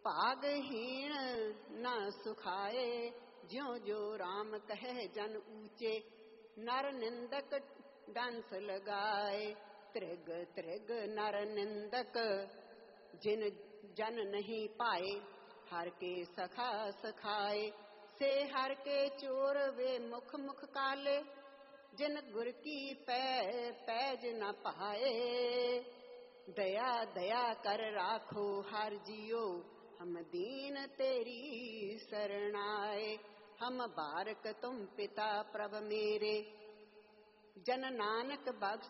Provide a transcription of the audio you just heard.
पागहीन न सुखाए, ज्यों जो राम कहे जन ऊंचे, नर निंदक डांस लगाए। त्रिग त्रिग नर निंदक जिन जन नहीं पाए, हर के सखा सखाए। से हर के चोर वे मुख मुख काले, जिन गुर की पैज न पाए। दया दया कर राखो हर जियो, हम दीन तेरी शरणाए। हम बारक तुम पिता प्रभ मेरे, जन नानक बख्श